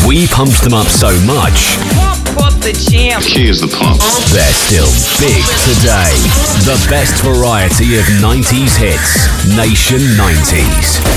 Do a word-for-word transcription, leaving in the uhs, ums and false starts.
We pumped them up so much, Pump up the jam. Here's the pump. they're still big today. The best variety of nineties hits. Nation nineties.